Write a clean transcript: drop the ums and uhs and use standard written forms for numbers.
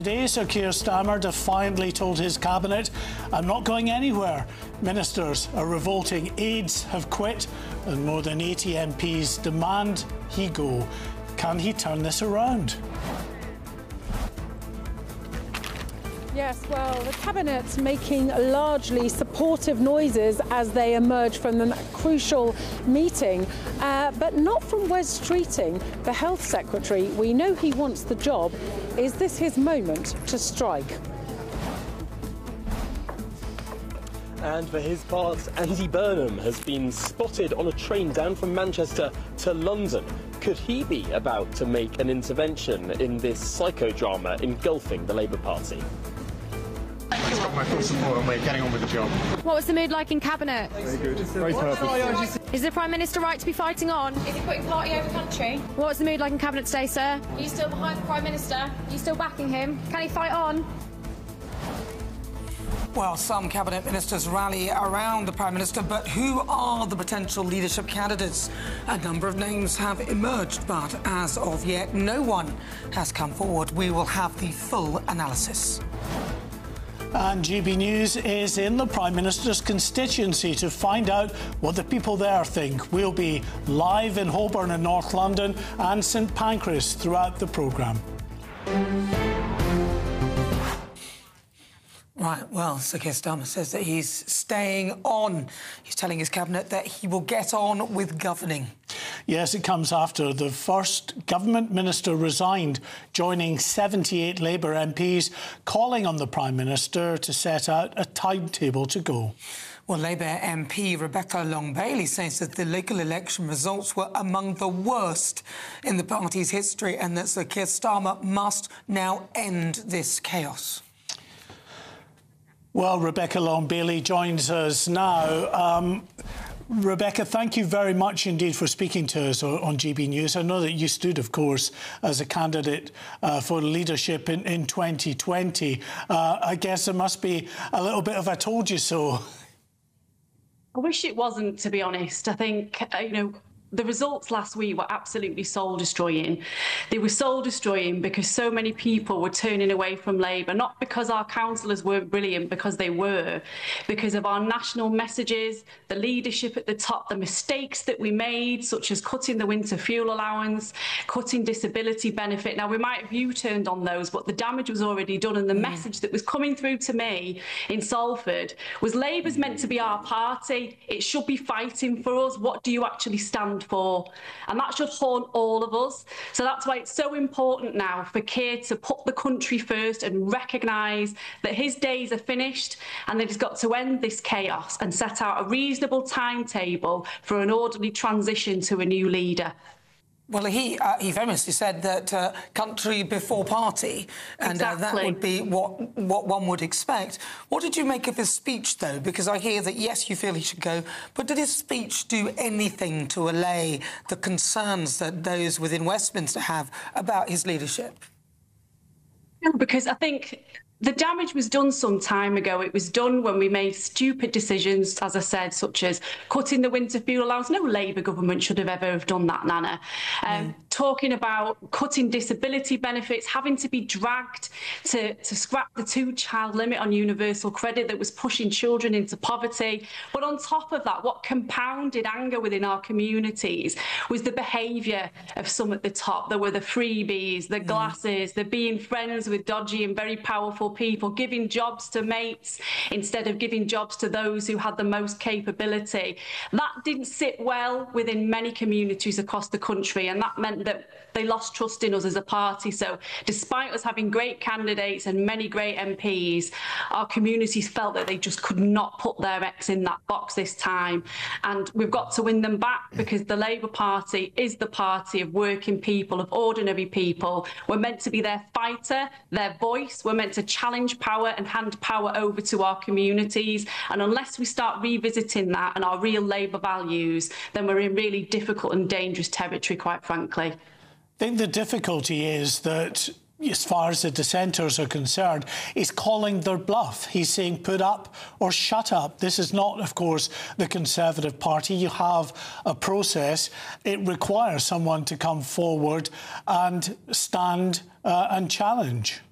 Today, Sir Keir Starmer defiantly told his cabinet, "I'm not going anywhere." Ministers are revolting, aides have quit, and more than 80 MPs demand he go. Can he turn this around? Yes, well, the Cabinet's making largely supportive noises as they emerge from the crucial meeting, but not from Wes Streeting, the Health Secretary. We know he wants the job. Is this his moment to strike? And for his part, Andy Burnham has been spotted on a train down from Manchester to London. Could he be about to make an intervention in this psychodrama engulfing the Labour Party? He's got my full support and we're getting on with the job. What was the mood like in Cabinet? Very good. Very purpose. Is the Prime Minister right to be fighting on? Is he putting party over country? What was the mood like in Cabinet today, sir? Are you still behind the Prime Minister? Are you still backing him? Can he fight on? Well, some Cabinet ministers rally around the Prime Minister, but who are the potential leadership candidates? A number of names have emerged, but as of yet, no one has come forward. We will have the full analysis. And GB News is in the Prime Minister's constituency to find out what the people there think. We'll be live in Holborn and North London and St Pancras throughout the programme. Right, well, Sir Keir Starmer says that he's staying on. He's telling his cabinet that he will get on with governing. Yes, it comes after the first government minister resigned, joining 78 Labour MPs, calling on the Prime Minister to set out a timetable to go. Well, Labour MP Rebecca Long-Bailey says that the local election results were among the worst in the party's history and that Sir Keir Starmer must now end this chaos. Well, Rebecca Long-Bailey joins us now. Rebecca, thank you very much indeed for speaking to us on GB News. I know that you stood, of course, as a candidate for leadership in 2020. I guess there must be a little bit of a told you so. I wish it wasn't, to be honest. I think, the results last week were absolutely soul-destroying. They were soul-destroying because so many people were turning away from Labour, not because our councillors weren't brilliant, because they were, because of our national messages, the leadership at the top, the mistakes that we made, such as cutting the winter fuel allowance, cutting disability benefit. Now, we might have U-turned on those, but the damage was already done, and the message that was coming through to me in Salford was Labour's meant to be our party. It should be fighting for us. What do you actually stand for? And that should haunt all of us. So that's why it's so important now for Keir to put the country first and recognise that his days are finished and that he's got to end this chaos and set out a reasonable timetable for an orderly transition to a new leader. Well, he famously said that country before party, and Exactly. that would be what one would expect. What did you make of his speech, though? Because I hear that, yes, you feel he should go, but did his speech do anything to allay the concerns that those within Westminster have about his leadership? No, because I think the damage was done some time ago. It was done when we made stupid decisions, as I said, such as cutting the winter fuel allowance. No Labour government should have ever have done that, Nana. Talking about cutting disability benefits, having to be dragged to scrap the 2-child limit on universal credit that was pushing children into poverty. But on top of that, what compounded anger within our communities was the behaviour of some at the top. There were the freebies, the glasses, the being friends with dodgy and very powerful people, giving jobs to mates instead of giving jobs to those who had the most capability. That didn't sit well within many communities across the country, and that meant that they lost trust in us as a party. So despite us having great candidates and many great MPs, our communities felt that they just could not put their ex in that box this time. And we've got to win them back, because the Labour Party is the party of working people, of ordinary people. We're meant to be their fighter, their voice. We're meant to challenge power and hand power over to our communities. And unless we start revisiting that and our real Labour values, then we're in really difficult and dangerous territory, quite frankly. I think the difficulty is that, as far as the dissenters are concerned, is calling their bluff. He's saying put up or shut up. This is not, of course, the Conservative Party. You have a process. It requires someone to come forward and stand and challenge.